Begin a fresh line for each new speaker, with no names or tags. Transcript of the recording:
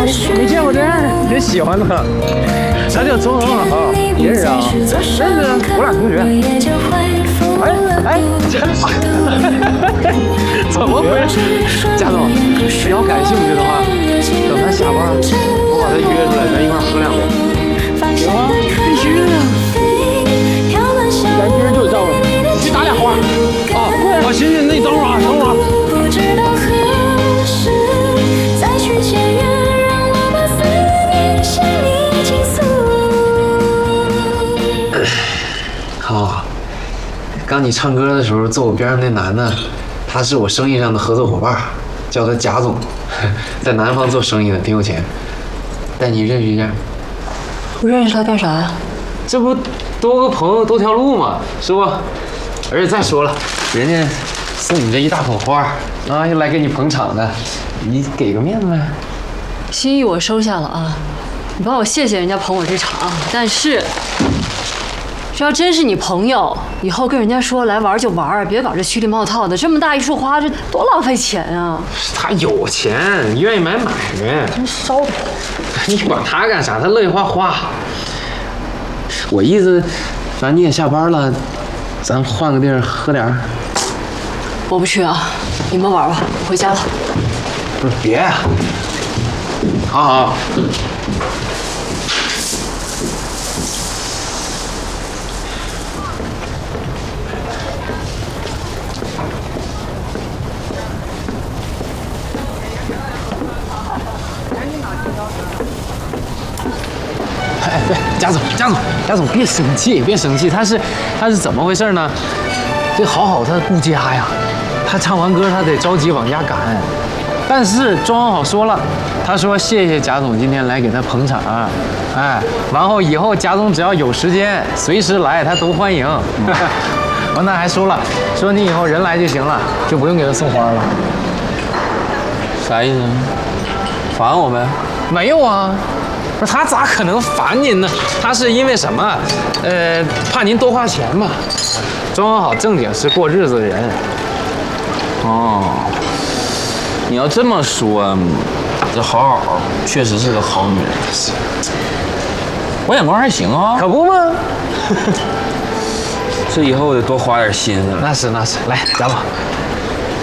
没见过这样，真喜欢他。咱叫周恒啊，认识啊？认识，我俩同学。哎，怎么回事？贾总，你要感兴趣的话，等他下班，我把他约出来，咱一块喝2杯。行啊，必须的。咱今儿就得到了，去打俩花。哦，好，行，那你等会儿啊，等会儿啊。好，刚你唱歌的时候，坐我边上那男的，他是我生意上的合作伙伴，叫他贾总，在南方做生意的，挺有钱。带你认识一下。
我认识他干啥呀？
这不多个朋友多条路嘛，是不？而且再说了，人家送你这一大捧花啊，又来给你捧场的，你给个面子呗。
心意我收下了啊，你帮我谢谢人家捧我这场，但是。这要真是你朋友，以后跟人家说来玩就玩，别搞这虚里冒套的。这么大一束花，这多浪费钱啊！
他有钱，愿意买呗。
真烧的。
你管他干啥？他乐意花。我意思，反正你也下班了，咱换个地儿喝点儿。
我不去啊，你们玩吧，我回家了。
不是，别呀。好。哎，对，贾总，别生气，他是怎么回事呢？这好他顾家呀，他唱完歌他得着急往家赶，但是庄好说了，他说谢谢贾总今天来给他捧场，哎，完后以后贾总只要有时间，随时来他都欢迎。完他还说了，说你以后人来就行了，就不用给他送花了。
啥意思？烦我呗？
没有啊。不是他咋可能烦您呢？他是因为什么？怕您多花钱嘛。庄好正经是过日子的人。
哦，你要这么说，这好确实是个好女人。我眼光还行啊，
可不吗？
这以后得多花点心思了。
那是，来，贾总，